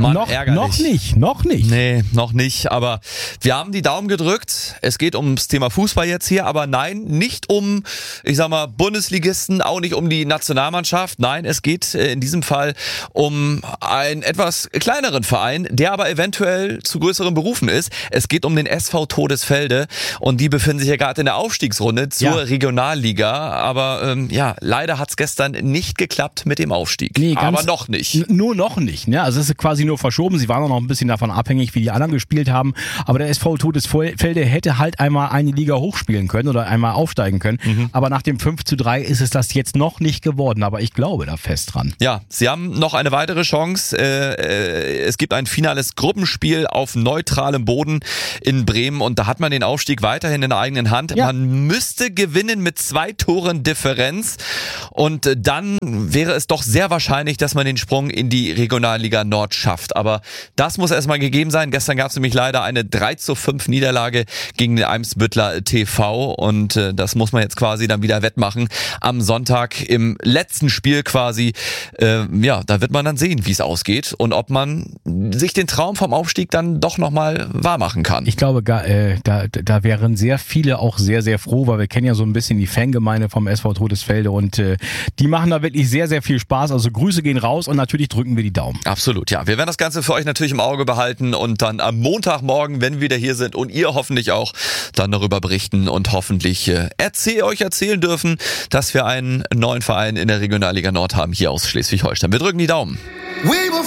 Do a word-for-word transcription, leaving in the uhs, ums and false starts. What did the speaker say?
Mann, noch, ärgerlich. noch nicht, noch nicht. Nee, noch nicht, aber wir haben die Daumen gedrückt. Es geht ums Thema Fußball jetzt hier, aber nein, nicht um, ich sag mal, Bundesligisten, auch nicht um die Nationalmannschaft. Nein, es geht in diesem Fall um einen etwas kleineren Verein, der aber eventuell zu größeren Berufen ist. Es geht um den S V Todesfelde und die befinden sich ja gerade in der Aufstiegsrunde zur Ja. Regionalliga, aber ähm, ja, leider hat's gestern nicht geklappt mit dem Aufstieg. Nee, ganz- aber noch nicht. N- Nur noch nicht, ne? Also es ist quasi nur verschoben. Sie waren auch noch ein bisschen davon abhängig, wie die anderen gespielt haben. Aber der S V Todesfelde hätte halt einmal eine Liga hochspielen können oder einmal aufsteigen können. Mhm. Aber nach dem fünf zu drei ist es das jetzt noch nicht geworden. Aber ich glaube da fest dran. Ja, sie haben noch eine weitere Chance. Äh, äh, es gibt ein finales Gruppenspiel auf neutralem Boden in Bremen und da hat man den Aufstieg weiterhin in der eigenen Hand. Ja. Man müsste gewinnen mit zwei Toren Differenz und äh, dann wäre es doch sehr wahrscheinlich, dass man den Sprung in die Regionalliga Nord schafft. Aber das muss erstmal gegeben sein. Gestern gab es nämlich leider eine drei zu fünf Niederlage gegen den Eimsbüttler T V und äh, das muss man jetzt quasi dann wieder wettmachen. Am Sonntag im letzten Spiel quasi, äh, ja, da wird man dann sehen, wie es ausgeht und ob man sich den Traum vom Aufstieg dann doch nochmal wahr machen kann. Ich glaube, ga- äh, da, da wären sehr viele auch sehr, sehr froh, weil wir kennen ja so ein bisschen die Fangemeinde vom S V Todesfelde und äh, die machen da wirklich sehr, sehr viel Spaß. Also Grüße gehen raus und natürlich drücken wir die Daumen. Absolut, ja. Wir werden das Ganze für euch natürlich im Auge behalten und dann am Montagmorgen, wenn wir wieder hier sind und ihr hoffentlich auch, dann darüber berichten und hoffentlich äh, erzähl, euch erzählen dürfen, dass wir einen neuen Verein in der Regionalliga Nord haben, hier aus Schleswig-Holstein. Wir drücken die Daumen.